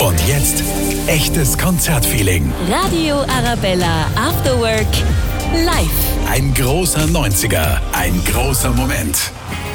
Und jetzt echtes Konzertfeeling. Radio Arabella After Work live. Ein großer 90er, ein großer Moment.